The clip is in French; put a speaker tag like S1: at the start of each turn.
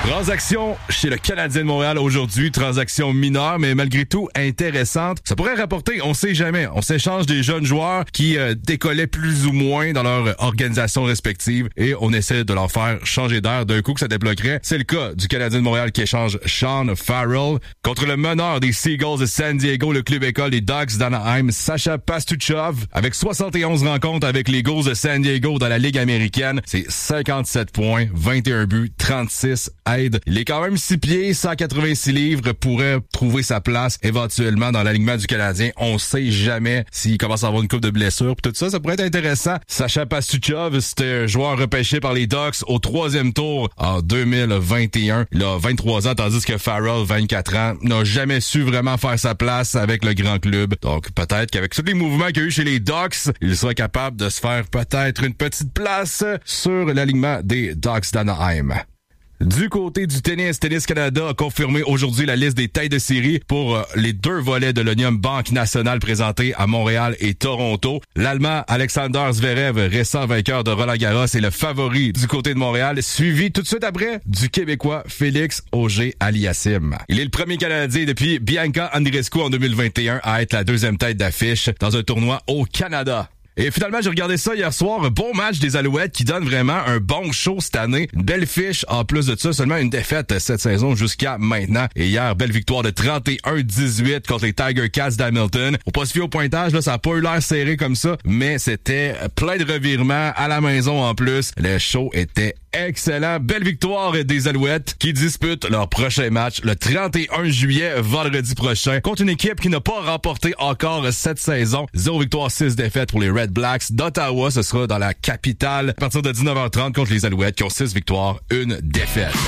S1: Transaction chez le Canadien de Montréal aujourd'hui, transaction mineure, mais malgré tout intéressante. Ça pourrait rapporter, on sait jamais. On s'échange des jeunes joueurs qui décollaient plus ou moins dans leur organisation respective et on essaie de leur faire changer d'air d'un coup que ça débloquerait. C'est le cas du Canadien de Montréal qui échange Sean Farrell contre le meneur des Seagulls de San Diego, le club école des Ducks d'Anaheim, Sacha Pastuchov. Avec 71 rencontres avec les Gulls de San Diego dans la Ligue américaine, c'est 57 points, 21 buts, 36 aides. Il est quand même 6 pieds, 186 livres, pourrait trouver sa place éventuellement dans l'alignement du Canadien. On sait jamais s'il commence à avoir une coupe de blessures. Tout ça, ça pourrait être intéressant. Sacha Pastuchov, c'était un joueur repêché par les Ducks au 3e tour en 2021. Il a 23 ans, tandis que Farrell, 24 ans, n'a jamais su vraiment faire sa place avec le grand club. Donc peut-être qu'avec tous les mouvements qu'il y a eu chez les Ducks, il serait capable de se faire peut-être une petite place sur l'alignement des Ducks d'Anaheim. Du côté du tennis, Tennis Canada a confirmé aujourd'hui la liste des têtes de série pour les 2 volets de l'Onium Banque Nationale présentés à Montréal et Toronto. L'Allemand Alexander Zverev, récent vainqueur de Roland-Garros, est le favori du côté de Montréal, suivi tout de suite après du Québécois Félix Auger-Aliassime. Il est le premier Canadien depuis Bianca Andreescu en 2021 à être la 2e tête d'affiche dans un tournoi au Canada. Et finalement, j'ai regardé ça hier soir. Un bon match des Alouettes qui donne vraiment un bon show cette année. Une belle fiche. En plus de ça, seulement une défaite cette saison jusqu'à maintenant. Et hier, belle victoire de 31-18 contre les Tiger Cats d'Hamilton. Faut pas se fier au pointage, là, ça a pas eu l'air serré comme ça, mais c'était plein de revirements à la maison en plus. Le show était excellent. Belle victoire des Alouettes qui disputent leur prochain match le 31 juillet, vendredi prochain, contre une équipe qui n'a pas remporté encore cette saison. 0 victoire, 6 défaites pour les Red Blacks d'Ottawa. Ce sera dans la capitale à partir de 19h30 contre les Alouettes qui ont 6 victoires, 1 défaite.